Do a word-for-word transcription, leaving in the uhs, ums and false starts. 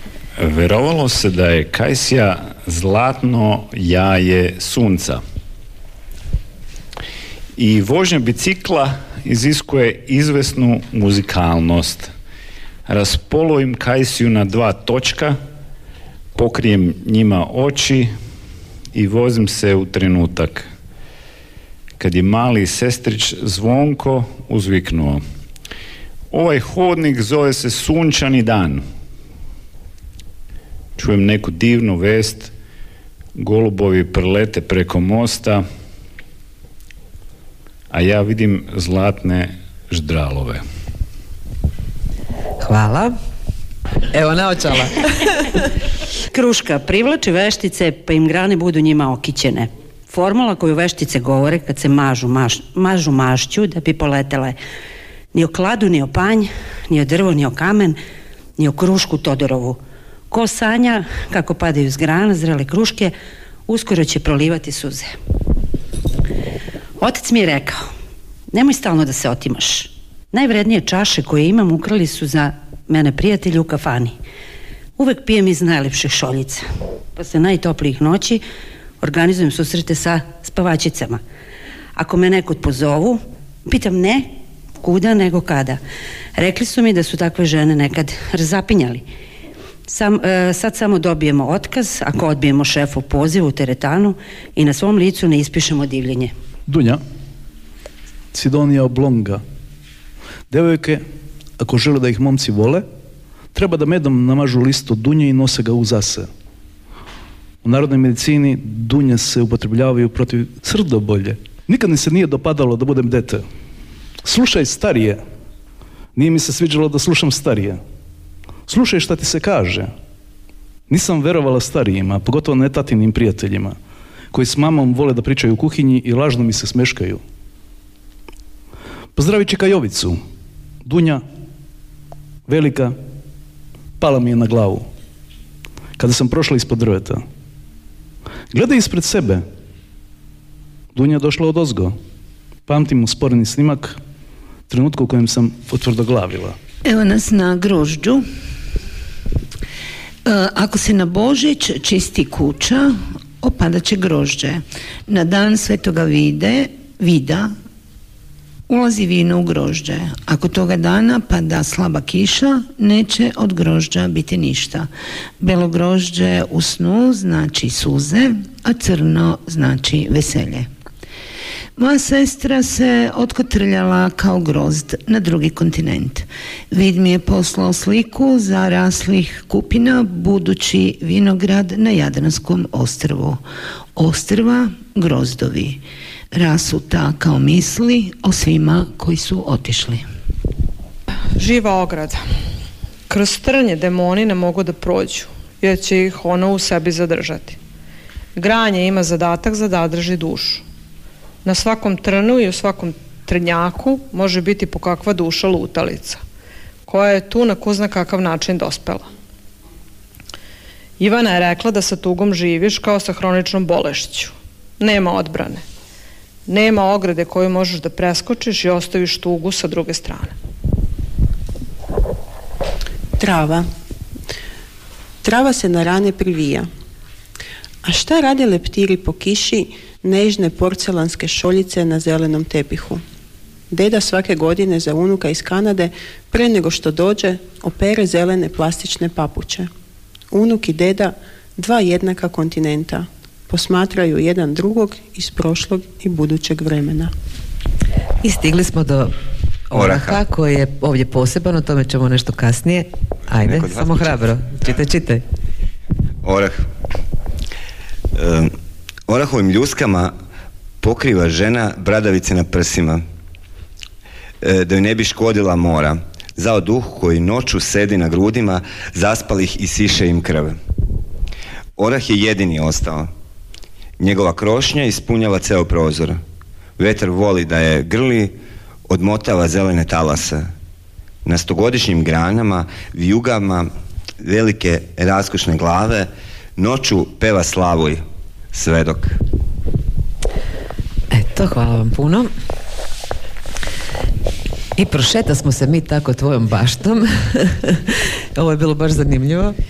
Verovalo se da je kajsija zlatno jaje sunca. I vožnja bicikla iziskuje izvesnu muzikalnost. Raspolovim kajsiju na dva točka, pokrijem njima oči i vozim se u trenutak. Kad je mali sestrić Zvonko uzviknuo: ovaj hodnik zove se sunčani dan. Čujem neku divnu vest, golubovi prelete preko mosta, a ja vidim zlatne ždralove. Hvala. Evo naočala. Kruška privlači veštice pa im grane budu njima okićene. Formula koju veštice govore kad se mažu, maš, mažu mašću da bi poletele. Ni o kladu, ni o panj, ni o drvo, ni o kamen, ni o krušku Todorovu. Ko sanja kako padaju s grana zrele kruške, uskoro će prolivati suze. Otac mi je rekao: nemoj stalno da se otimaš. Najvrednije čaše koje imam ukrali su za mene prijatelji u kafani. Uvek pijem iz najlepših šoljica. Posle najtoplijih noći organizujem susrete sa spavačicama. Ako me nekud pozovu, pitam ne kuda nego kada. Rekli su mi da su takve žene nekad razapinjali. Sam, e, sad samo dobijemo otkaz ako odbijemo šefu poziv u teretanu i na svom licu ne ispišemo divljenje. Dunja, Sidonija Oblonga. Devojke, ako žele da ih momci vole, treba da medom namažu listu dunje i nose ga u zase. U narodnoj medicini dunje se upotrebljavaju protiv srdobolje. Nikad mi se nije dopadalo da budem dete. Slušaj starije. Nije mi se sviđalo da slušam starije. Slušaj šta ti se kaže. Nisam verovala starijima, pogotovo ne tatinim prijateljima, koji s mamom vole da pričaju u kuhinji i lažno mi se smeškaju. Pozdravi Čika Jovicu. Dunja, velika, pala mi je na glavu kada sam prošla ispod drveta. Gledaj ispred sebe. Dunja došla od ozgo. Pamtim usporeni snimak trenutku u kojem sam otvrdoglavila. Evo nas na grožđu. E, ako se na Božić čisti kuća, opadat će grožđe. Na dan Svetoga vide, vida ulazi vino u grožđe. Ako toga dana pada slaba kiša, neće od grožđa biti ništa. Belo grožđe u snu znači suze, a crno znači veselje. Moja sestra se otkotrljala kao grozd na drugi kontinent. Vid mi je poslao sliku zaraslih kupina budući vinograd na Jadranskom ostrvu. Ostrva grozdovi. Rasuta kao misli o svima koji su otišli. Živa ograda. Kroz trnje demoni ne mogu da prođu, jer će ih ono u sebi zadržati. Granje ima zadatak da zadrži dušu. Na svakom trnu i u svakom trnjaku može biti po kakva duša lutalica, koja je tu na ko zna kakav način dospela. Ivana je rekla da sa tugom živiš kao sa hroničnom bolešću. Nema odbrane. Nema ograde koju možeš da preskočiš i ostaviš tugu sa druge strane. Trava. Trava se na rane privija. A šta rade leptiri po kiši, nežne porcelanske šoljice na zelenom tepihu? Deda svake godine za unuka iz Kanade, pre nego što dođe, opere zelene plastične papuče. Unuk i deda, dva jednaka kontinenta, posmatraju jedan drugog iz prošlog i budućeg vremena. I stigli smo do oraha koji je ovdje poseban, o tome ćemo nešto kasnije. Ajde, samo hrabro. Čitaj, čitaj. Orah. Um, orahovim ljuskama pokriva žena bradavice na prsima, e, da joj ne bi škodila mora. Zao duh koji noću sedi na grudima zaspalih i siše im krv. Orah je jedini ostao. Njegova krošnja ispunjava ceo prozor. Vetar voli da je grli, odmotava zelene talase. Na stogodišnjim granama, vijugama, velike raskošne glave, noću peva Slavuj, svedok. Eto, hvala vam puno. I prošeta smo se mi tako tvojom baštom. Ovo je bilo baš zanimljivo.